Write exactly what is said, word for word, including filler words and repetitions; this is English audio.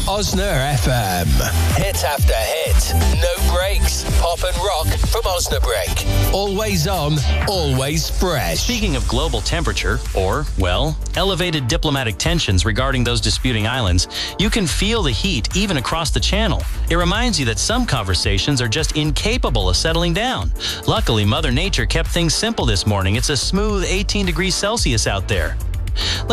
Osner F M. Hit after hit. No breaks. Pop and rock from Osnabrück. Always on, always fresh. Speaking of global temperature, or, well, elevated diplomatic tensions regarding those disputing islands, you can feel the heat even across the channel. It reminds you that some conversations are just incapable of settling down. Luckily, Mother Nature kept things simple this morning. It's a smooth eighteen degrees Celsius out there.